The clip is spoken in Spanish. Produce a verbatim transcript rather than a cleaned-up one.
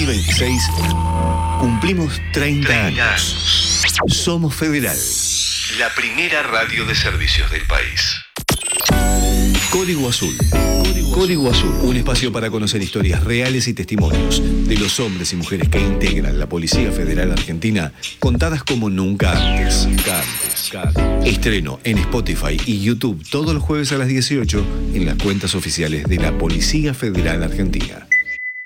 veintiséis cumplimos treinta años. Somos Federal, la primera radio de servicios del país. Código Azul. Código Azul, un espacio para conocer historias reales y testimonios de los hombres y mujeres que integran la Policía Federal Argentina, contadas como nunca antes. Nunca antes, nunca antes. Estreno en Spotify y YouTube todos los jueves a las dieciocho en las cuentas oficiales de la Policía Federal Argentina.